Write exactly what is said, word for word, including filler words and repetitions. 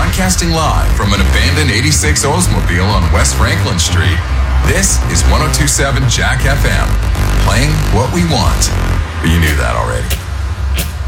Broadcasting live from an abandoned eighty-six Oldsmobile on West Franklin Street, this is one oh two point seven Jack F M. Playing what we want. But you knew that already.